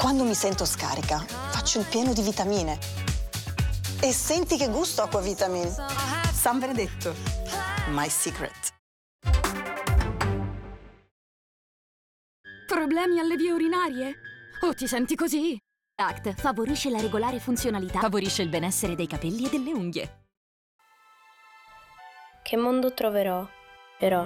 Quando mi sento scarica, faccio il pieno di vitamine. E senti che gusto Acquavitamin. San Benedetto, my secret. Problemi alle vie urinarie? O ti senti così? ACT favorisce la regolare funzionalità, favorisce il benessere dei capelli e delle unghie. Che mondo troverò? Però.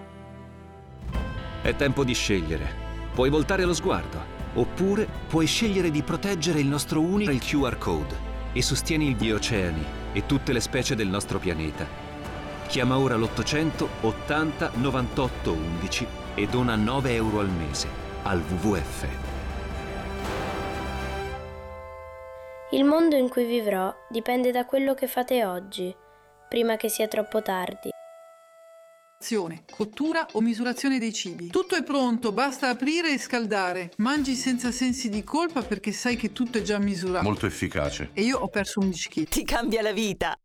È tempo di scegliere. Puoi voltare lo sguardo, oppure puoi scegliere di proteggere il nostro unico il QR code e sostieni gli oceani e tutte le specie del nostro pianeta. Chiama ora l'800 80 98 11 e dona 9 euro al mese al WWF. Il mondo in cui vivrò dipende da quello che fate oggi, prima che sia troppo tardi. Cottura o misurazione dei cibi. Tutto è pronto, basta aprire e scaldare. Mangi senza sensi di colpa perché sai che tutto è già misurato. Molto efficace. E io ho perso 11 kg. Ti cambia la vita.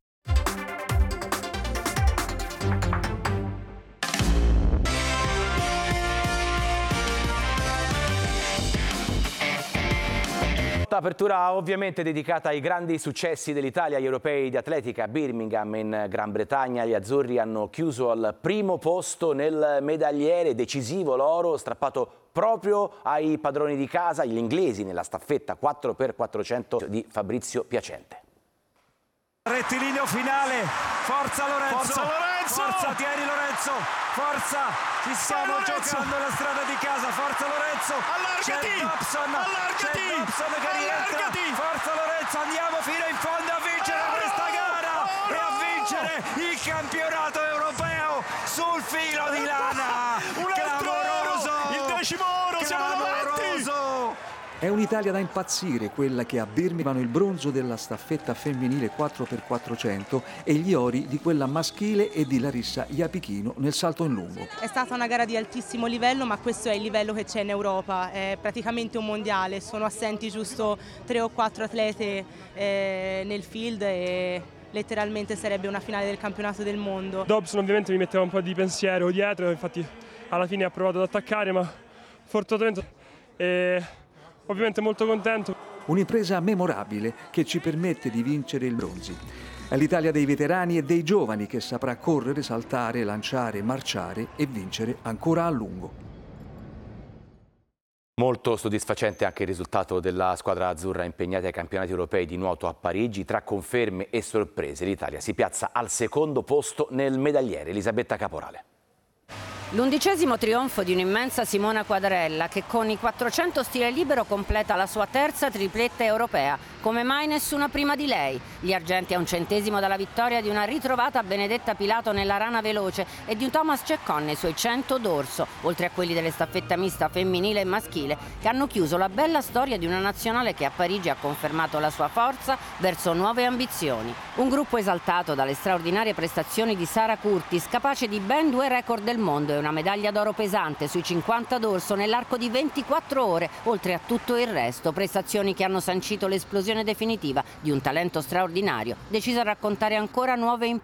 Apertura ovviamente dedicata ai grandi successi dell'Italia agli europei di atletica a Birmingham in Gran Bretagna. Gli azzurri hanno chiuso al primo posto nel medagliere, decisivo l'oro strappato proprio ai padroni di casa, gli inglesi, nella staffetta 4x400 di Fabrizio Piacente. Rettilineo finale, forza Lorenzo, forza Lorenzo, forza tieni Lorenzo, forza, ci stiamo giocando la strada di casa, forza Lorenzo, allargati, c'è Dobson che rientra, forza Lorenzo, andiamo fino in fondo a vincere questa gara e a vincere il campionato europeo sul filo di lana, clamoroso, il 10° oro, siamo davanti! È un'Italia da impazzire quella che a Birmingham il bronzo della staffetta femminile 4x400 e gli ori di quella maschile e di Larissa Iapichino nel salto in lungo. È stata una gara di altissimo livello, ma questo è il livello che c'è in Europa, è praticamente un mondiale, sono assenti giusto 3 o 4 atlete nel field e letteralmente sarebbe una finale del campionato del mondo. Dobson ovviamente mi metteva un po' di pensiero dietro, infatti alla fine ha provato ad attaccare, ma fortunatamente ovviamente molto contento. Un'impresa memorabile che ci permette di vincere il bronzi. È l'Italia dei veterani e dei giovani che saprà correre, saltare, lanciare, marciare e vincere ancora a lungo. Molto soddisfacente anche il risultato della squadra azzurra impegnata ai campionati europei di nuoto a Parigi. Tra conferme e sorprese l'Italia si piazza al secondo posto nel medagliere. Elisabetta Caporale. L'11° trionfo di un'immensa Simona Quadarella che con i 400 stile libero completa la sua terza tripletta europea. Come mai nessuna prima di lei? Gli argenti a un centesimo dalla vittoria di una ritrovata Benedetta Pilato nella rana veloce e di un Thomas Ceccon nei suoi 100 d'orso, oltre a quelli delle staffetta mista femminile e maschile, che hanno chiuso la bella storia di una nazionale che a Parigi ha confermato la sua forza verso nuove ambizioni. Un gruppo esaltato dalle straordinarie prestazioni di Sara Curtis, capace di ben 2 record del mondo e una medaglia d'oro pesante sui 50 d'orso nell'arco di 24 ore, oltre a tutto il resto, prestazioni che hanno sancito l'esplosione definitiva di un talento straordinario, deciso a raccontare ancora nuove